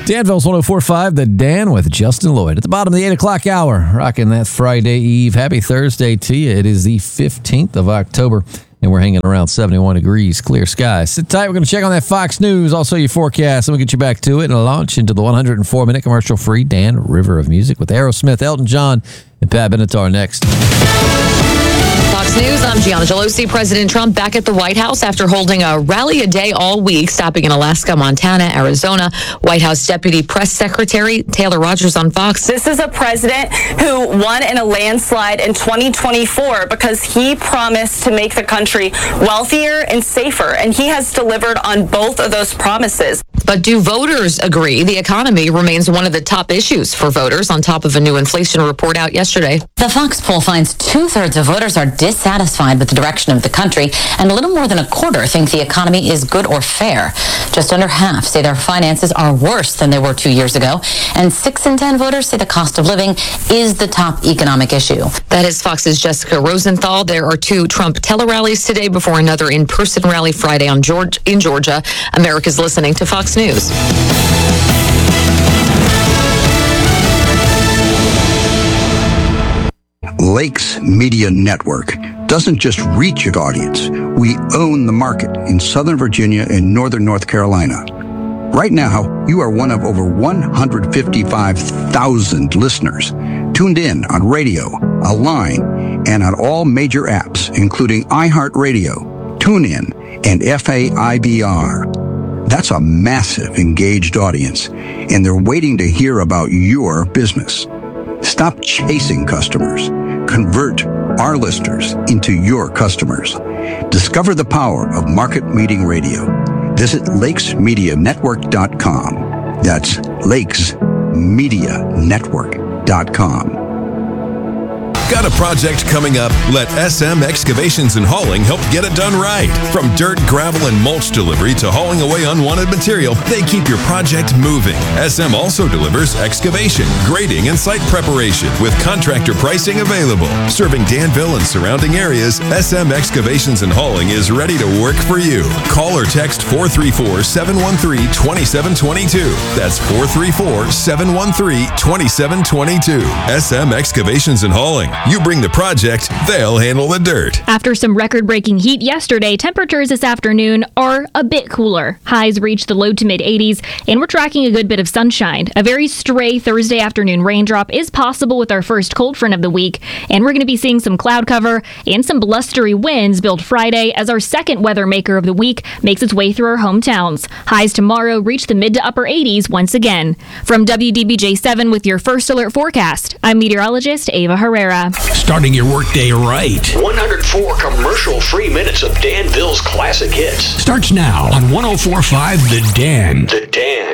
Danville's 104.5, The Dan with Justin Lloyd. At the bottom of the 8 o'clock hour, rocking that Friday Eve. Happy Thursday to you. It is the 15th of October, and we're hanging around 71 degrees, clear skies. Sit tight. We're going to check on that Fox News, also your forecast, and we'll get you back to it and launch into the 104-minute commercial-free Dan River of Music with Aerosmith, Elton John, and Pat Benatar next. Fox News, I'm Gianna Gelosi. President Trump back at the White House after holding a rally-a-day all week, stopping in Alaska, Montana, Arizona. White House Deputy Press Secretary Taylor Rogers on Fox. This is a president who won in a landslide in 2024 because he promised to make the country wealthier and safer, and he has delivered on both of those promises. But do voters agree? The economy remains one of the top issues for voters on top of a new inflation report out yesterday. The Fox poll finds 2/3 of voters are dissatisfied with the direction of the country, and a little more than a quarter think the economy is good or fair. Just under half say their finances are worse than they were 2 years ago, and 6 in 10 voters say the cost of living is the top economic issue. That is Fox's Jessica Rosenthal. There are 2 Trump tele-rallies today before another in-person rally Friday in Georgia. America's listening to Fox News. Lakes Media Network doesn't just reach its audience. We own the market in Southern Virginia and Northern North Carolina. Right now, you are one of over 155,000 listeners tuned in on radio, online, and on all major apps, including iHeartRadio, TuneIn, and FAIBR. That's a massive engaged audience, and they're waiting to hear about your business. Stop chasing customers. Convert our listeners into your customers. Discover the power of market meeting radio. Visit lakesmedianetwork.com. That's lakesmedianetwork.com. Got a project coming up? Let SM Excavations and Hauling help get it done right. From dirt, gravel, and mulch delivery to hauling away unwanted material, they keep your project moving. SM also delivers excavation, grading, and site preparation with contractor pricing available. Serving Danville and surrounding areas, SM Excavations and Hauling is ready to work for you. Call or text 434-713-2722. That's 434-713-2722. SM Excavations and Hauling. You bring the project, they'll handle the dirt. After some record-breaking heat yesterday, temperatures this afternoon are a bit cooler. Highs reached the low to mid-80s, and we're tracking a good bit of sunshine. A very stray Thursday afternoon raindrop is possible with our first cold front of the week, and we're going to be seeing some cloud cover and some blustery winds build Friday as our second weather maker of the week makes its way through our hometowns. Highs tomorrow reach the mid to upper 80s once again. From WDBJ7 with your first alert forecast, I'm meteorologist Ava Herrera. Starting your workday right. 104 commercial-free minutes of Danville's classic hits. Starts now on 104.5 The Dan. The Dan.